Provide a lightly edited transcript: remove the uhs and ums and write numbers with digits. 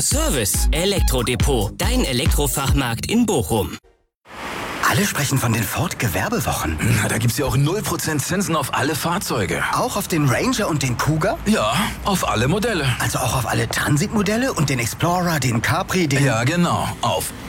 Service Elektrodepot, dein Elektrofachmarkt in Bochum. Alle sprechen von den Ford-Gewerbewochen. Na, da gibt's ja auch 0% Zinsen auf alle Fahrzeuge. Auch auf den Ranger und den Kuga? Ja, auf alle Modelle. Also auch auf alle Transit-Modelle und den Explorer, den Capri, den... Ja, genau. Auf